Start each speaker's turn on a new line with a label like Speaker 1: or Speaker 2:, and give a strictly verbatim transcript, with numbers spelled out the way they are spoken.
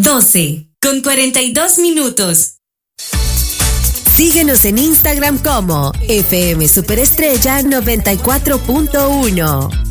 Speaker 1: doce con cuarenta y dos minutos.
Speaker 2: Síguenos en Instagram como F M Superestrella noventa y cuatro punto uno.